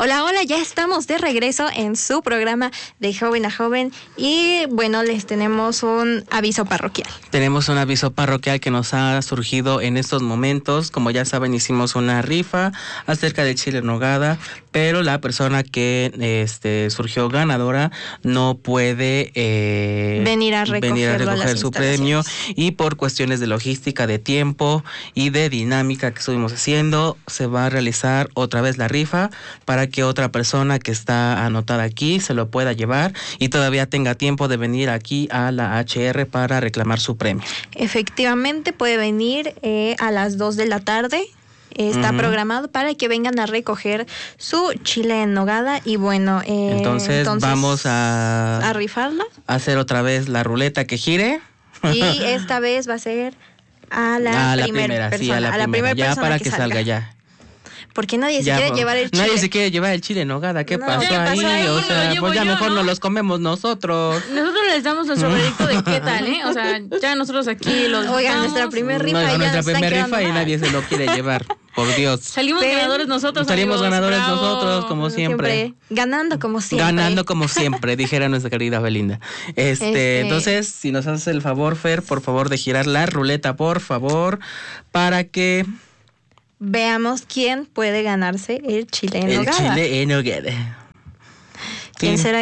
Hola, hola, ya estamos de regreso en su programa de Joven a Joven y bueno, les tenemos un aviso parroquial. Tenemos un aviso parroquial que nos ha surgido en estos momentos. Como ya saben, hicimos una rifa acerca de chile en nogada, pero la persona que surgió ganadora no puede venir a recoger su premio, y por cuestiones de logística, de tiempo y de dinámica que estuvimos haciendo, se va a realizar otra vez la rifa para que otra persona que está anotada aquí se lo pueda llevar y todavía tenga tiempo de venir aquí a la HR para reclamar su premio. Efectivamente, puede venir a las 2 de la tarde. Está programado para que vengan a recoger su chile en nogada y bueno, entonces vamos a rifarla. A hacer otra vez la ruleta que gire. Y esta vez va a ser a la primera persona. Sí, a la primera ya para que salga ya. Porque nadie se quiere llevar el chile. Nadie se quiere llevar el chile en nogada. ¿Qué pasó ahí? O sea, pues ya mejor nos los comemos nosotros. Nosotros les damos nuestro veredicto de qué tal, ¿eh? O sea, ya nosotros aquí los Oigan, nuestra primer rifa. Nuestra primer rifa y nadie se lo quiere llevar. Por Dios. Salimos ganadores nosotros. Salimos ganadores nosotros, como siempre. Ganando como siempre. Ganando como siempre, dijera nuestra querida Belinda. Entonces, si nos haces el favor, Fer, por favor, de girar la ruleta, por favor, para que veamos quién puede ganarse el chile en nogada. El chile en nogada. ¿Quién será?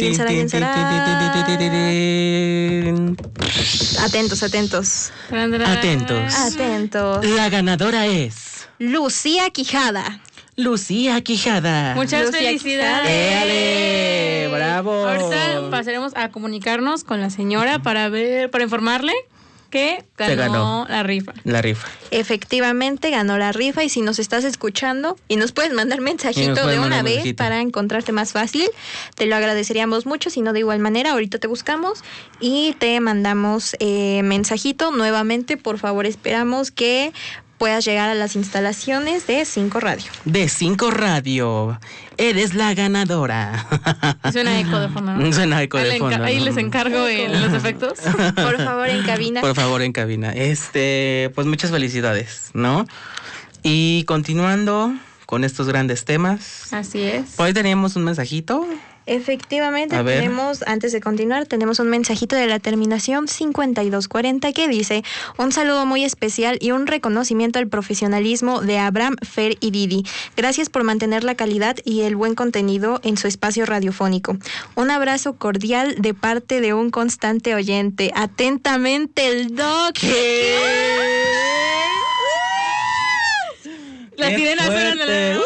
Atentos. La ganadora es Lucía Quijada. Muchas felicidades. ¡Éale! ¡Bravo! Ahorita pasaremos a comunicarnos con la señora para informarle que ganó la rifa. Efectivamente, ganó la rifa y si nos estás escuchando y nos puedes mandar mensajito de una vez para encontrarte más fácil, te lo agradeceríamos mucho. Si no, de igual manera, ahorita te buscamos y te mandamos mensajito nuevamente. Por favor, esperamos que puedas llegar a las instalaciones de 5 Radio. De 5 Radio. Eres la ganadora. Suena eco de fondo, ¿no? Suena eco de fondo. Ahí les encargo los efectos. Por favor, en cabina. Por favor, en cabina. Pues muchas felicidades, ¿no? Y continuando con estos grandes temas. Así es. Por ahí teníamos un mensajito. Efectivamente, antes de continuar, tenemos un mensajito de la terminación 5240 que dice: un saludo muy especial y un reconocimiento al profesionalismo de Abraham, Fer y Didi. Gracias por mantener la calidad y el buen contenido en su espacio radiofónico. Un abrazo cordial de parte de un constante oyente. Atentamente, el Doc. ¿Qué? La sirena suena.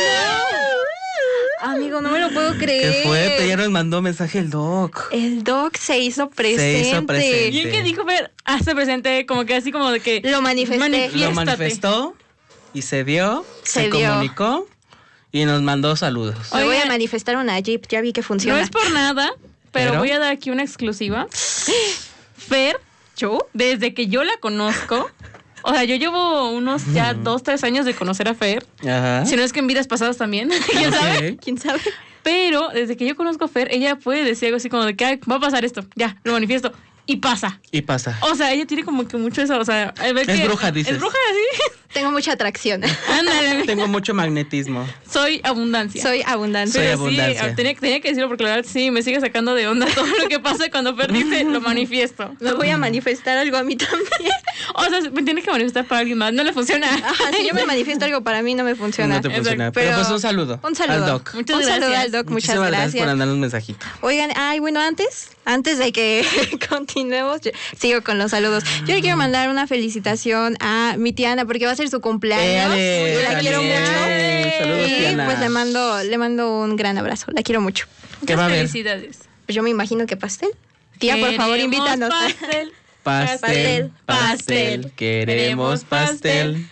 Amigo, no me lo puedo creer. Qué fuerte, ya nos mandó mensaje el Doc. El Doc se hizo presente. ¿Y en qué dijo Fer? Hace presente, como que así como de que lo manifesté. Lo manifestó y se comunicó y nos mandó saludos. Hoy voy a manifestar una Jeep, ya vi que funciona. No es por nada, pero voy a dar aquí una exclusiva. Fer, desde que yo la conozco, o sea, yo llevo unos ya 2-3 años de conocer a Fer. Ajá. Si no es que en vidas pasadas también. ¿Quién sabe? Pero desde que yo conozco a Fer, ella puede decir algo así como de que va a pasar esto. Ya, lo manifiesto. Y pasa. O sea, ella tiene como que mucho eso, o sea... Es bruja, dices. Es bruja, sí. Tengo mucha atracción. Ándale. Tengo mucho magnetismo. Soy abundancia. Pero sí, tenía que decirlo porque la verdad sí, me sigue sacando de onda todo lo que pasa cuando Fer dice, lo manifiesto. Me voy a manifestar algo a mí también. O sea, me tienes que manifestar para alguien más, no le funciona. Ajá, si yo me manifiesto algo para mí no me funciona. No te funciona. Pero pues un saludo. Al Doc. Muchas gracias. Saludo al Doc, muchas gracias por mandarnos un mensajito. Oigan, bueno, antes de que continuemos, sigo con los saludos. Yo le quiero mandar una felicitación a mi tía Ana porque va a ser su cumpleaños. La quiero mucho. Saludos, y Tiana. pues le mando un gran abrazo. La quiero mucho. Muchas felicidades. Pues yo me imagino que pastel. Tía, por favor, invítanos. Pastel. Queremos pastel.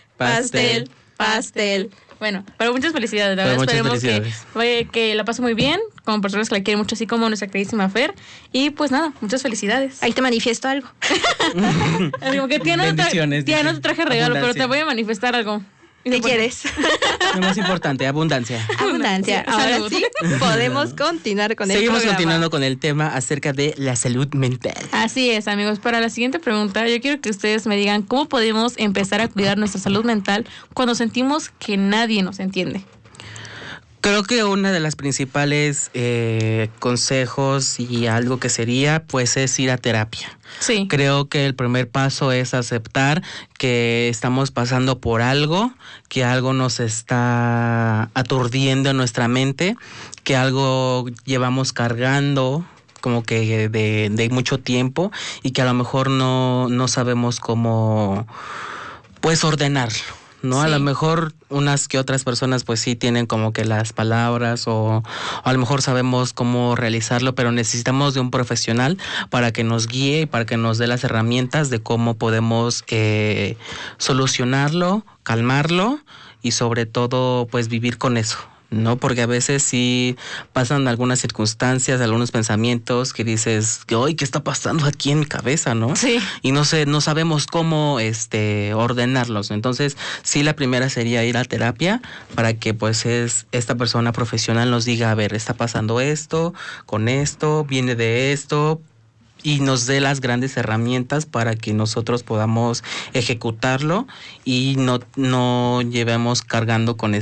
Bueno, pero muchas felicidades, la verdad. Esperemos que la pase muy bien con personas que la quieren mucho, así como nuestra queridísima Fer. Y pues nada, muchas felicidades. Ahí te manifiesto algo. Digo que tía, no te traje regalo, pero te voy a manifestar algo. ¿Qué quieres? Lo más importante, abundancia. Ahora sí, podemos continuar con el programa. Seguimos continuando con el tema acerca de la salud mental. Así es, amigos. Para la siguiente pregunta, yo quiero que ustedes me digan cómo podemos empezar a cuidar nuestra salud mental cuando sentimos que nadie nos entiende. Creo que una de las principales consejos y algo que sería, pues, es ir a terapia. Sí. Creo que el primer paso es aceptar que estamos pasando por algo, que algo nos está aturdiendo en nuestra mente, que algo llevamos cargando como que de mucho tiempo y que a lo mejor no sabemos cómo, pues, ordenarlo, ¿no? Sí. A lo mejor unas que otras personas pues sí tienen como que las palabras o a lo mejor sabemos cómo realizarlo, pero necesitamos de un profesional para que nos guíe y para que nos dé las herramientas de cómo podemos solucionarlo, calmarlo y sobre todo pues vivir con eso, ¿no? Porque a veces sí pasan algunas circunstancias, algunos pensamientos que dices, ¡ay, qué está pasando aquí en mi cabeza!, ¿no? Sí. Y no sabemos cómo ordenarlos. Entonces, sí, la primera sería ir a terapia para que pues esta persona profesional nos diga, a ver, está pasando esto, con esto, viene de esto, y nos dé las grandes herramientas para que nosotros podamos ejecutarlo y no llevemos cargando con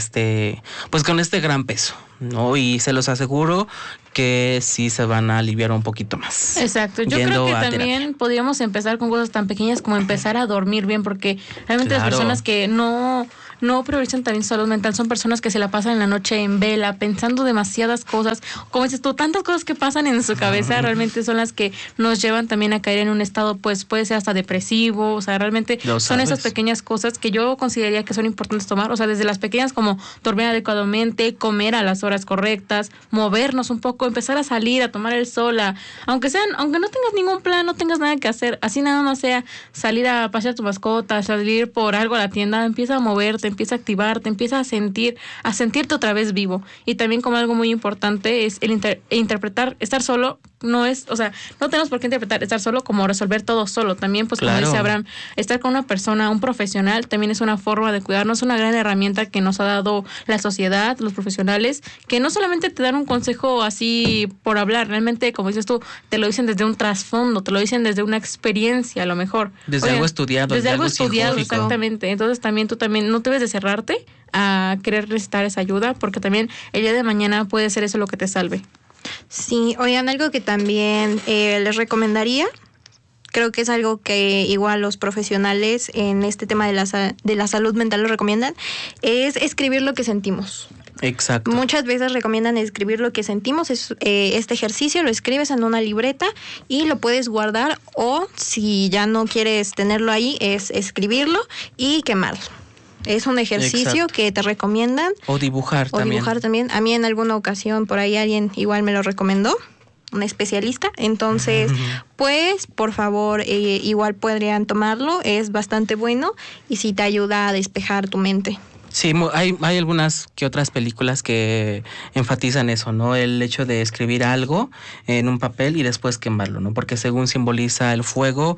con este gran peso, ¿no? Y se los aseguro que sí se van a aliviar un poquito más. Exacto. Yo creo que también podríamos empezar con cosas tan pequeñas como empezar a dormir bien, porque realmente las personas que no priorizan también salud mental son personas que se la pasan en la noche en vela, pensando demasiadas cosas, como dices tú, tantas cosas que pasan en su cabeza, realmente son las que nos llevan también a caer en un estado, pues puede ser hasta depresivo, o sea, realmente son esas pequeñas cosas que yo consideraría que son importantes tomar, o sea, desde las pequeñas como dormir adecuadamente, comer a las horas correctas, movernos un poco, empezar a salir, a tomar el sol, aunque no tengas ningún plan, no tengas nada que hacer, así nada más sea salir a pasear tu mascota, salir por algo a la tienda, empieza a moverte, empieza a activarte, empieza a sentirte otra vez vivo. Y también como algo muy importante es el interpretar, estar solo no es, o sea, no tenemos por qué interpretar estar solo como resolver todo solo. También, pues, como dice Abraham, estar con una persona, un profesional, también es una forma de cuidarnos, una gran herramienta que nos ha dado la sociedad, los profesionales, que no solamente te dan un consejo así por hablar, realmente, como dices tú, te lo dicen desde un trasfondo, te lo dicen desde una experiencia, a lo mejor. Desde algo estudiado. Desde algo estudiado, científico. Exactamente. Entonces, tú también no debes de cerrarte a querer necesitar esa ayuda, porque también el día de mañana puede ser eso lo que te salve. Sí, oigan, algo que también les recomendaría, creo que es algo que igual los profesionales en este tema de la salud mental lo recomiendan, es escribir lo que sentimos. Exacto. Muchas veces recomiendan escribir lo que sentimos. Este ejercicio lo escribes en una libreta y lo puedes guardar, o si ya no quieres tenerlo ahí, es escribirlo y quemarlo. Es un ejercicio que te recomiendan. O dibujar también. A mí en alguna ocasión por ahí alguien igual me lo recomendó, un especialista. Entonces, pues, por favor, igual podrían tomarlo. Es bastante bueno y sí te ayuda a despejar tu mente. Sí, hay algunas que otras películas que enfatizan eso, ¿no? El hecho de escribir algo en un papel y después quemarlo, ¿no? Porque según simboliza el fuego,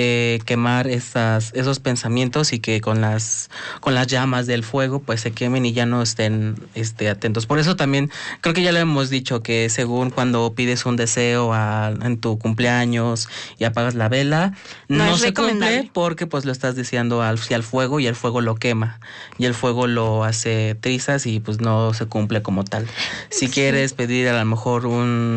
quemar esos pensamientos y que con las llamas del fuego pues se quemen y ya no estén atentos. Por eso también creo que ya lo hemos dicho, que según cuando pides un deseo en tu cumpleaños y apagas la vela, no se cumple porque pues lo estás deseando hacia el fuego y el fuego lo quema y el fuego lo hace trizas y pues no se cumple como tal. Si quieres pedir a lo mejor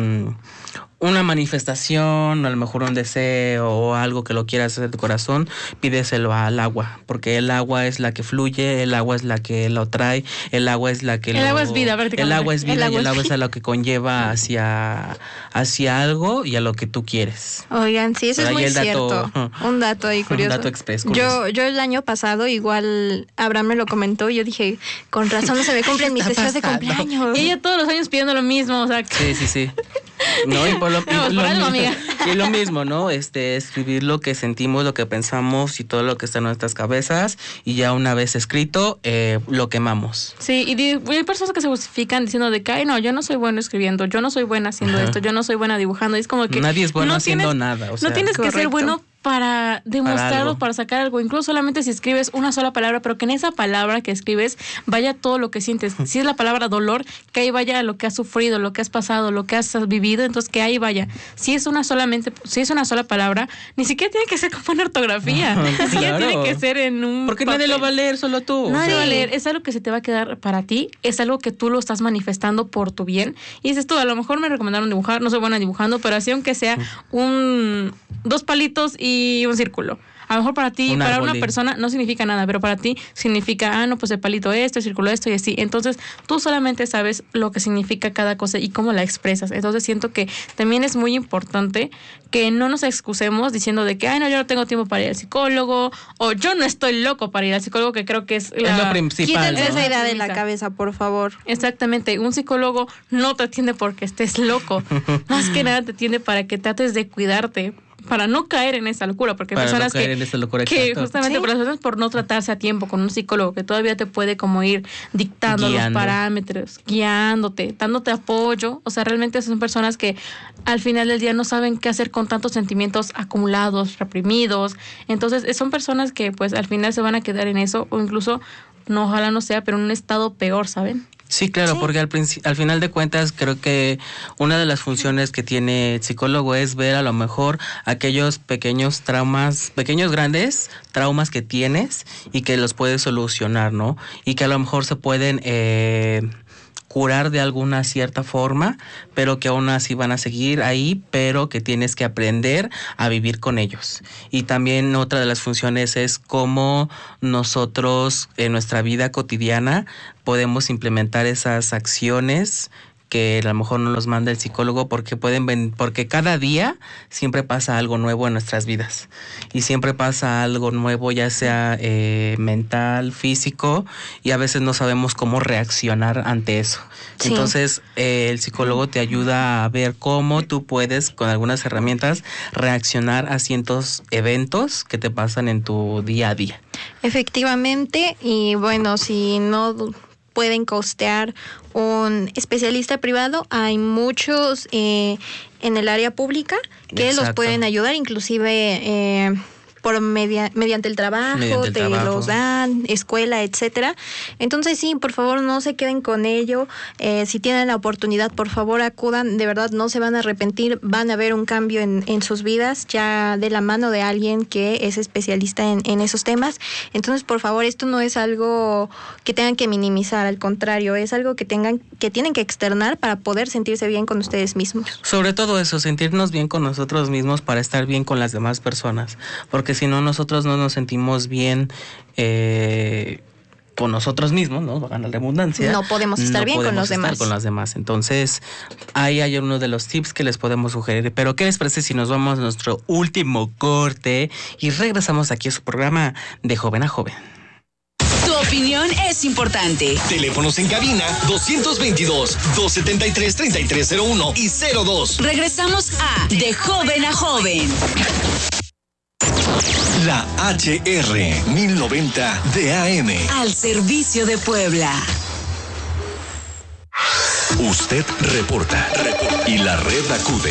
una manifestación, a lo mejor un deseo o algo que lo quieras hacer de tu corazón, pídeselo al agua, porque el agua es la que fluye, el agua es la que lo trae, el agua es la que el agua es vida, prácticamente. El agua es vida y el agua es a lo que conlleva hacia algo y a lo que tú quieres. Oigan, sí, eso es muy cierto. Un dato ahí curioso. Un dato expreso. Yo el año pasado igual Abraham me lo comentó y yo dije, con razón no se me cumplen mis deseos de cumpleaños. Y ella todos los años pidiendo lo mismo, o sea. Sí. No, y lo mismo, ¿no? Escribir lo que sentimos, lo que pensamos y todo lo que está en nuestras cabezas, y ya una vez escrito, lo quemamos. Sí, y hay personas que se justifican diciendo de que, ay, no, yo no soy bueno escribiendo, yo no soy buena haciendo esto, yo no soy buena dibujando, y es como que nadie es bueno haciendo nada. O sea, no tienes que ser bueno para demostrarlo, para sacar algo. Incluso solamente si escribes una sola palabra, pero que en esa palabra que escribes vaya todo lo que sientes. Si es la palabra dolor, que ahí vaya lo que has sufrido, lo que has pasado, lo que has vivido, entonces que ahí vaya. Si es una sola palabra, ni siquiera tiene que ser con buena ortografía. Ni siquiera tiene que ser en un Porque papel. Nadie lo va a leer, solo tú. Nadie va a leer. Es algo que se te va a quedar para ti. Es algo que tú lo estás manifestando por tu bien. Y dices tú, a lo mejor me recomendaron dibujar, no soy buena dibujando, pero así aunque sea 2 palitos y un círculo. A lo mejor para ti, para una persona no significa nada, pero para ti significa, no, pues el palito esto, el círculo esto y así. Entonces, tú solamente sabes lo que significa cada cosa y cómo la expresas. Entonces, siento que también es muy importante que no nos excusemos diciendo de que, no, yo no tengo tiempo para ir al psicólogo, o yo no estoy loco para ir al psicólogo, que creo que es lo principal. Quítense esa idea de la cabeza, por favor. Exactamente. Un psicólogo no te atiende porque estés loco. Más que nada te atiende para que trates de cuidarte, para no caer en esa locura, porque hay personas que justamente por no tratarse a tiempo con un psicólogo que todavía te puede como ir dictando los parámetros, guiándote, dándote apoyo. O sea, realmente son personas que al final del día no saben qué hacer con tantos sentimientos acumulados, reprimidos. Entonces, son personas que pues al final se van a quedar en eso, o incluso, no, ojalá no sea, pero en un estado peor, ¿saben? Sí, claro, sí. Porque al final de cuentas creo que una de las funciones que tiene el psicólogo es ver a lo mejor aquellos pequeños traumas, pequeños grandes traumas que tienes y que los puedes solucionar, ¿no? Y que a lo mejor se pueden curar de alguna cierta forma, pero que aún así van a seguir ahí, pero que tienes que aprender a vivir con ellos. Y también otra de las funciones es cómo nosotros en nuestra vida cotidiana podemos implementar esas acciones que a lo mejor no los manda el psicólogo porque cada día siempre pasa algo nuevo en nuestras vidas y siempre pasa algo nuevo, ya sea mental, físico, y a veces no sabemos cómo reaccionar ante eso. Sí. Entonces el psicólogo te ayuda a ver cómo tú puedes con algunas herramientas reaccionar a ciertos eventos que te pasan en tu día a día. Efectivamente, y bueno, si no pueden costear un especialista privado, hay muchos en el área pública que los pueden ayudar, inclusive mediante el trabajo, los dan, escuela, etcétera. Entonces sí, por favor, no se queden con ello. Si tienen la oportunidad, por favor, acudan. De verdad, no se van a arrepentir. Van a ver un cambio en sus vidas, ya de la mano de alguien que es especialista en esos temas. Entonces, por favor, esto no es algo que tengan que minimizar, al contrario, es algo que tienen que externar para poder sentirse bien con ustedes mismos. Sobre todo eso, sentirnos bien con nosotros mismos para estar bien con las demás personas, porque si no, nosotros no nos sentimos bien con nosotros mismos, ¿no? Hagan la redundancia. No podemos estar bien con los demás. Entonces, ahí hay uno de los tips que les podemos sugerir. Pero, ¿qué les parece si nos vamos a nuestro último corte y regresamos aquí a su programa de Joven a Joven? Tu opinión es importante. Teléfonos en cabina 222-273-3301 y 02. Regresamos a De Joven a Joven. La HR 1090 de AM. Al servicio de Puebla. Usted reporta. Y la red acude.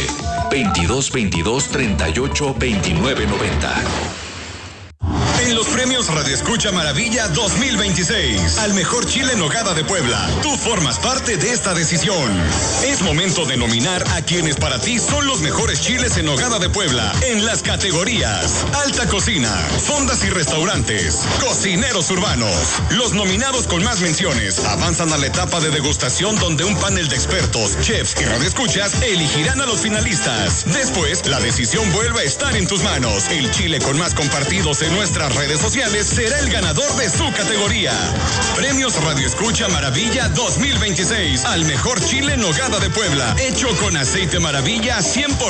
2222-382990. En los premios Radio Escucha Maravilla 2026, al mejor chile en nogada de Puebla, tú formas parte de esta decisión. Es momento de nominar a quienes para ti son los mejores chiles en nogada de Puebla en las categorías Alta Cocina, Fondas y Restaurantes, Cocineros Urbanos. Los nominados con más menciones avanzan a la etapa de degustación, donde un panel de expertos, chefs y radioescuchas elegirán a los finalistas. Después, la decisión vuelve a estar en tus manos. El chile con más compartidos en nuestras redes sociales será el ganador de su categoría. Premios Radio Escucha Maravilla 2026, al mejor chile en nogada de Puebla, hecho con aceite Maravilla 100%.